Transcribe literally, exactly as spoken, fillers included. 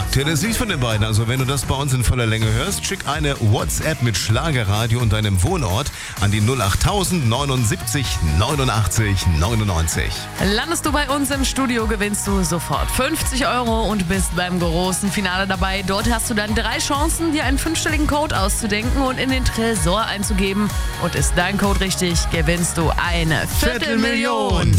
Tja, das ist süß von den beiden. Also wenn du das bei uns in voller Länge hörst, schick eine WhatsApp mit Schlagerradio und deinem Wohnort an die null achttausend neunundsiebzig neunundachtzig neunundneunzig. Landest du bei uns im Studio, gewinnst du sofort fünfzig Euro und bist beim großen Finale dabei. Dort hast du dann drei Chancen, dir einen fünfstelligen Code auszudenken und in den Tresor einzugeben. Und ist dein Code richtig, gewinnst du eine Viertelmillion.